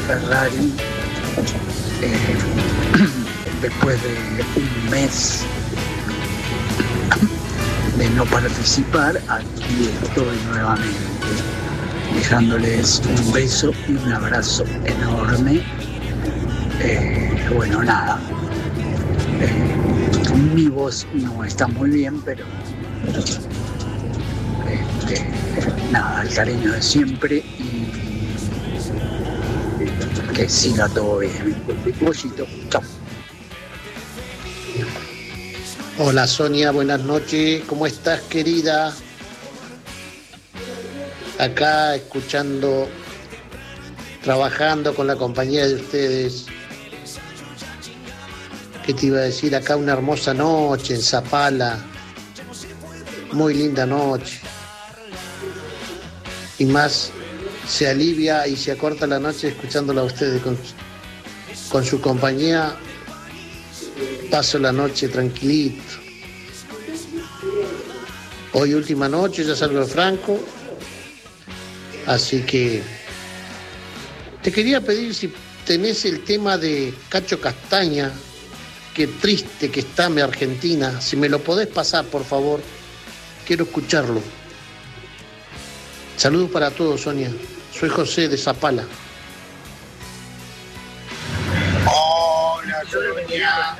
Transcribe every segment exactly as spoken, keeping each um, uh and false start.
Ferrari, eh, después de un mes de no participar, aquí estoy nuevamente, dejándoles un beso y un abrazo enorme. Eh, bueno, nada, eh, mi voz no está muy bien, pero este, nada, el cariño de siempre y que siga todo bien. Besito, chao. Hola Sonia, buenas noches, ¿cómo estás, querida? Acá escuchando, trabajando con la compañía de ustedes. ¿Qué te iba a decir? Acá una hermosa noche en Zapala, muy linda noche. Y más se alivia y se acorta la noche escuchándola a ustedes con, con su compañía. Paso la noche tranquilito. Hoy última noche, ya salgo de Franco. Así que te quería pedir si tenés el tema de Cacho Castaña. Qué triste que está mi Argentina. Si me lo podés pasar, por favor. Quiero escucharlo. Saludos para todos, Sonia. Soy José de Zapala. Hola, Sonia.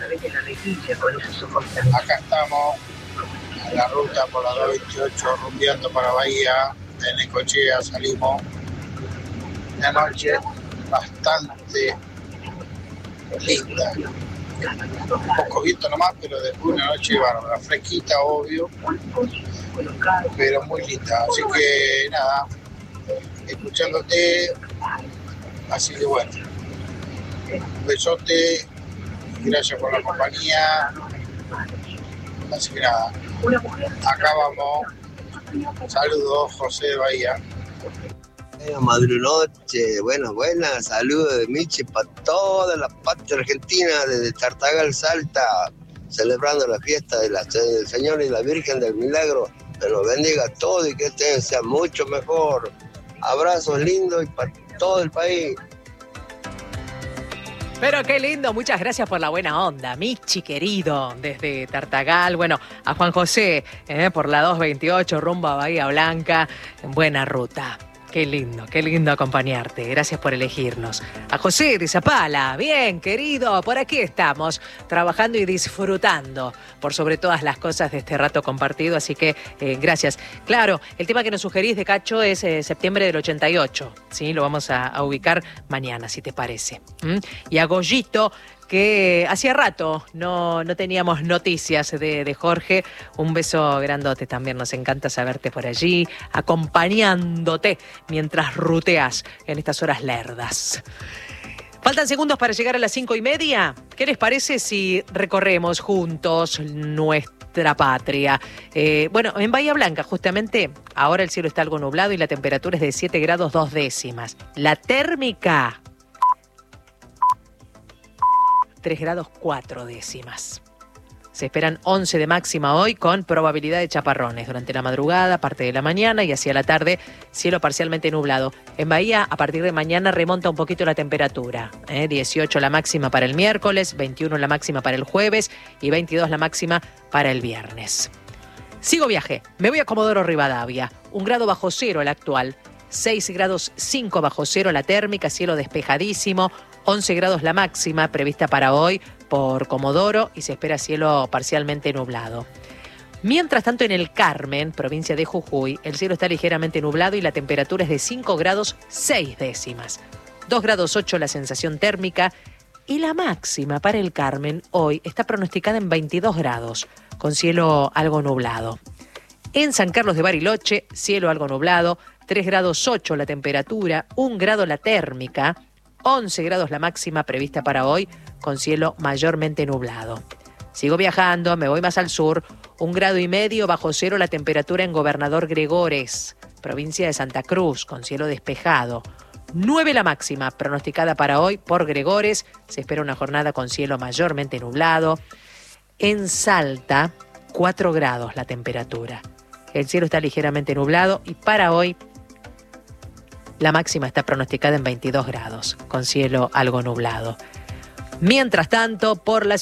Acá estamos en la ruta por la dos veintiocho, rumbeando para Bahía. De Necochea salimos. Una noche bastante linda. Un poco viento nomás, pero después una noche bárbara, fresquita, obvio, pero muy linda. Así que nada, escuchándote. Así que bueno, un besote, gracias por la compañía. Así que nada, acá vamos. Saludos, José de Bahía. Buenas madrunoche, buenas, buenas, saludos de Michi para toda la parte argentina, desde Tartagal, Salta, celebrando la fiesta de la, del Señor y la Virgen del Milagro. Que nos bendiga a todos y que este sea mucho mejor. Abrazos lindos y para todo el país. Pero qué lindo, muchas gracias por la buena onda, Michi querido, desde Tartagal. Bueno, a Juan José, eh, por la dos veintiocho, rumbo a Bahía Blanca, en buena ruta. Qué lindo, qué lindo acompañarte. Gracias por elegirnos. A José de Zapala, bien, querido, por aquí estamos, trabajando y disfrutando por sobre todas las cosas de este rato compartido, así que eh, gracias. Claro, el tema que nos sugerís de Cacho es eh, septiembre del ochenta y ocho, ¿sí? Lo vamos a, a ubicar mañana, si te parece. ¿Mm? Y a Goyito, que hacía rato no, no teníamos noticias de, de Jorge. Un beso grandote también, nos encanta saberte por allí, acompañándote mientras ruteas en estas horas lerdas. Faltan segundos para llegar a las cinco y media. ¿Qué les parece si recorremos juntos nuestra patria? Eh, bueno, en Bahía Blanca, justamente, ahora el cielo está algo nublado y la temperatura es de siete grados dos décimas. La térmica, tres grados cuatro décimas. Se esperan once de máxima hoy con probabilidad de chaparrones durante la madrugada, parte de la mañana y hacia la tarde, cielo parcialmente nublado. En Bahía, a partir de mañana remonta un poquito la temperatura. ¿eh? dieciocho la máxima para el miércoles, veintiuno la máxima para el jueves y veintidós la máxima para el viernes. Sigo viaje, me voy a Comodoro Rivadavia, un grado bajo cero el actual, seis grados cinco bajo cero la térmica, cielo despejadísimo, once grados la máxima prevista para hoy por Comodoro y se espera cielo parcialmente nublado. Mientras tanto, en el Carmen, provincia de Jujuy, el cielo está ligeramente nublado y la temperatura es de cinco grados seis décimas. dos grados ocho la sensación térmica y la máxima para el Carmen hoy está pronosticada en veintidós grados, con cielo algo nublado. En San Carlos de Bariloche, cielo algo nublado, tres grados ocho la temperatura, un grado la térmica, once grados la máxima prevista para hoy, con cielo mayormente nublado. Sigo viajando, me voy más al sur, un grado y medio bajo cero la temperatura en Gobernador Gregores, provincia de Santa Cruz, con cielo despejado. nueve la máxima pronosticada para hoy por Gregores, se espera una jornada con cielo mayormente nublado. En Salta, cuatro grados la temperatura. El cielo está ligeramente nublado y para hoy La máxima está pronosticada en veintidós grados, con cielo algo nublado. Mientras tanto, por la